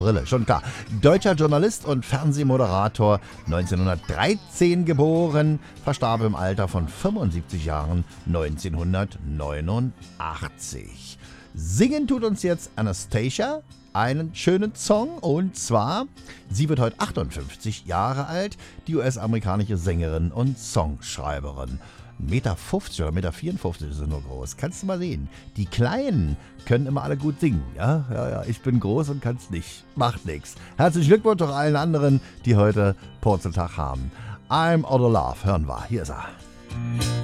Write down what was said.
Brille, schon klar. Deutscher Journalist und Fernsehmoderator, 1913 geboren, verstarb im Alter von 75 Jahren 1989. Singen tut uns jetzt Anastacia einen schönen Song, und zwar, sie wird heute 58 Jahre alt, die US-amerikanische Sängerin und Songschreiberin. 1,50 oder 1,54 ist sie nur groß. Kannst du mal sehen. Die Kleinen können immer alle gut singen. Ja, ich bin groß und kann's nicht. Macht nix. Herzlichen Glückwunsch auch allen anderen, die heute Purzeltag haben. I'm Out of Love, hören wir. Hier ist er.